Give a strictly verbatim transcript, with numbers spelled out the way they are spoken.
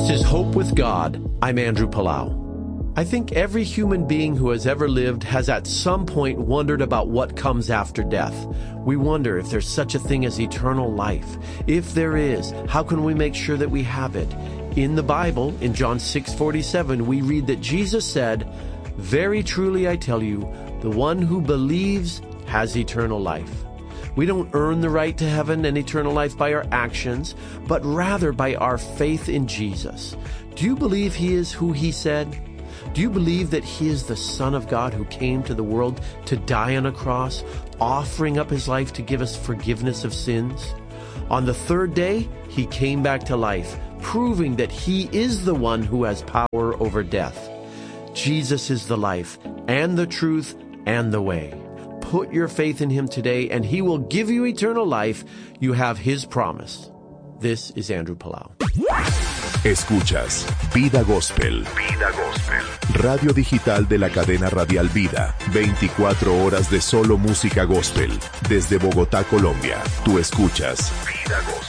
This is Hope with God. I'm Andrew Palau. I think every human being who has ever lived has at some point wondered about what comes after death. We wonder if there's such a thing as eternal life. If there is, how can we make sure that we have it? In the Bible, in John six forty-seven, we read that Jesus said, "Very truly I tell you, the one who believes has eternal life." We don't earn the right to heaven and eternal life by our actions, but rather by our faith in Jesus. Do you believe He is who He said? Do you believe that He is the Son of God who came to the world to die on a cross, offering up His life to give us forgiveness of sins? On the third day, He came back to life, proving that He is the one who has power over death. Jesus is the life and the truth and the way. Put your faith in Him today, and He will give you eternal life. You have His promise. This is Andrew Palau. Escuchas Vida Gospel. Vida Gospel. Radio digital de la cadena radial Vida. veinticuatro horas de solo música gospel. Desde Bogotá, Colombia. Tú escuchas Vida Gospel.